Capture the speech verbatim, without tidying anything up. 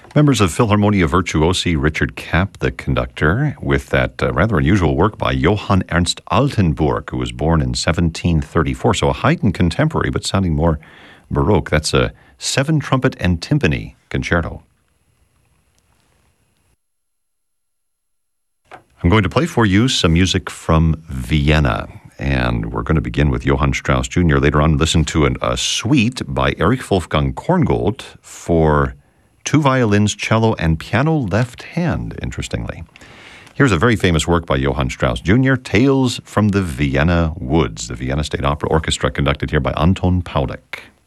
Members of Philharmonia Virtuosi, Richard Kapp, the conductor, with that uh, rather unusual work by Johann Ernst Altenburg, who was born in seventeen thirty-four, so a heightened contemporary, but sounding more Baroque. That's a seven-trumpet and timpani concerto. I'm going to play for you some music from Vienna, and we're going to begin with Johann Strauss Junior Later on, listen to an, a suite by Erich Wolfgang Korngold for two violins, cello, and piano left hand, interestingly. Here's a very famous work by Johann Strauss Junior, Tales from the Vienna Woods, the Vienna State Opera Orchestra, conducted here by Anton Paulik.